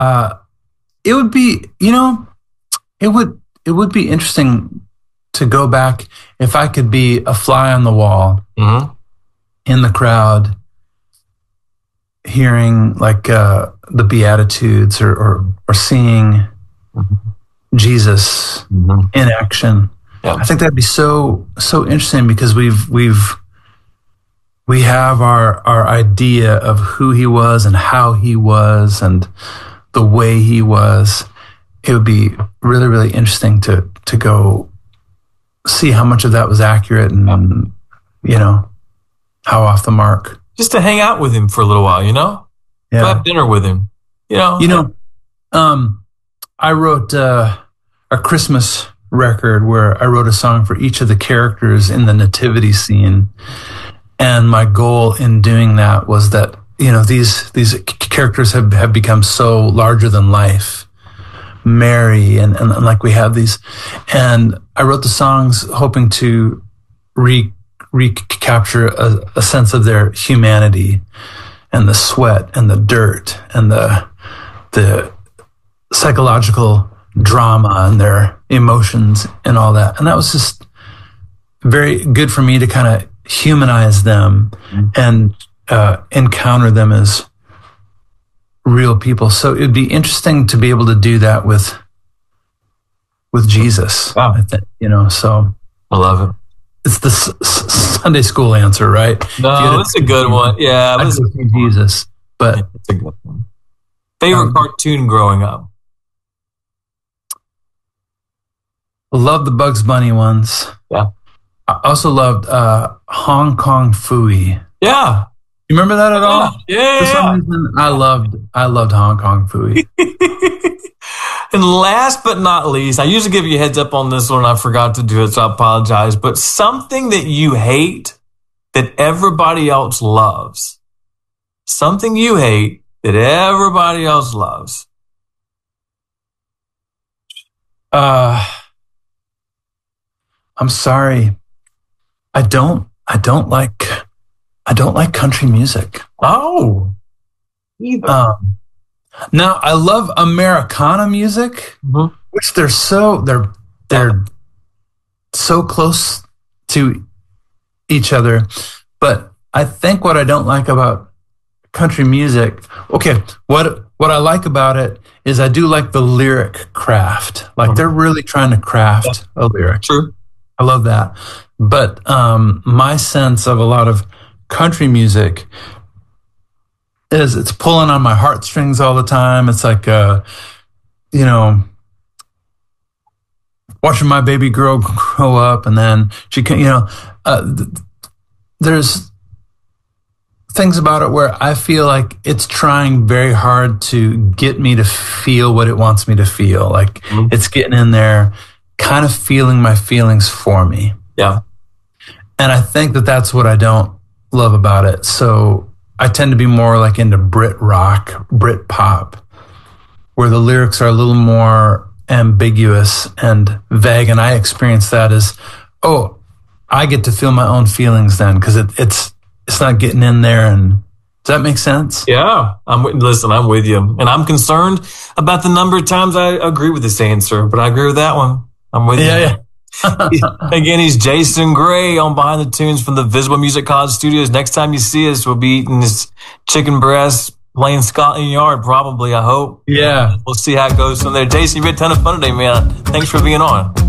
Uh, it would be, it would be interesting to go back if I could be a fly on the wall in the crowd, hearing like the Beatitudes or seeing Jesus in action. Yeah. I think that'd be so interesting because we have our idea of who he was and how he was and the way he was. It would be really, really interesting to go see how much of that was accurate and, how off the mark. Just to hang out with him for a little while, Yeah. To have dinner with him, I wrote a Christmas record where I wrote a song for each of the characters in the nativity scene. And my goal in doing that was that, these characters have become so larger than life. Mary and like we have these. And I wrote the songs hoping to recapture a sense of their humanity and the sweat and the dirt and the psychological drama and their emotions and all that. And that was just very good for me to kind of humanize them and encounter them as real people. So it'd be interesting to be able to do that with Jesus. Wow. I think, so I love it. it's the Sunday school answer, right? No, that's a good one. Yeah, I see Jesus, but it's a good one. Favorite cartoon growing up? Love the Bugs Bunny ones. Yeah. I also loved Hong Kong Phooey. Yeah. You remember that at all? Yeah. For some reason, I loved Hong Kong Phooey. And last but not least, I usually give you a heads up on this one. I forgot to do it, so I apologize. But something that you hate that everybody else loves. Something you hate that everybody else loves. I'm sorry. I don't like country music. Oh. Either. Now I love Americana music, which they're so close to each other. But I think what I don't like about country music, what I like about it is I do like the lyric craft. Like they're really trying to craft a lyric. True. I love that. But my sense of a lot of country music is it's pulling on my heartstrings all the time. It's like, watching my baby girl grow up, and then she can, there's things about it where I feel like it's trying very hard to get me to feel what it wants me to feel. Like it's getting in there, kind of feeling my feelings for me. Yeah. And I think that that's what I don't love about it. So I tend to be more like into Brit rock, Brit pop, where the lyrics are a little more ambiguous and vague. And I experience that as, I get to feel my own feelings then, because it's not getting in there. And does that make sense? Yeah. I'm with you. And I'm concerned about the number of times I agree with this answer, but I agree with that one. I'm with you. Yeah. Again, he's Jason Gray on Behind the Tunes from the Visible Music College Studios. Next time you see us, we'll be eating this chicken breast, playing Scotland Yard, probably, I hope. Yeah. We'll see how it goes from there. Jason, you had a ton of fun today, man. Thanks for being on.